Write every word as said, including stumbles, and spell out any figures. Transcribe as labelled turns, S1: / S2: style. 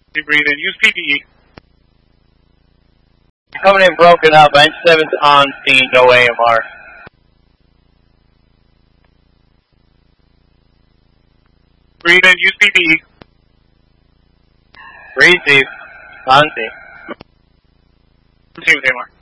S1: Deep breathe in. Use P P E.
S2: Coming in broken up. Engine seven's on scene. No A M R.
S1: Breathe in. Use P P E.
S2: Breathe deep. On scene.
S1: Same with A M R.